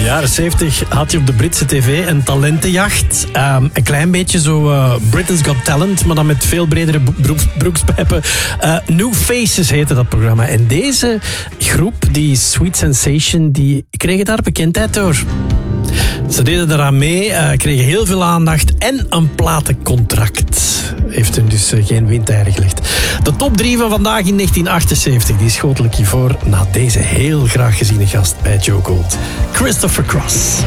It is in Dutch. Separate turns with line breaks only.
jaren 70 had je op de Britse tv een talentenjacht. Een klein beetje zo Britain's Got Talent, maar dan met veel bredere broekspijpen. New Faces heette dat programma. En deze groep, die Sweet Sensation, die kregen daar bekendheid door. Ze deden eraan mee, kregen heel veel aandacht en een platencontract. Heeft hun dus geen windeieren gelegd. De top 3 van vandaag in 1978, die schotel ik je voor na deze heel graag geziene gast bij Joe Gold. Christopher Cross.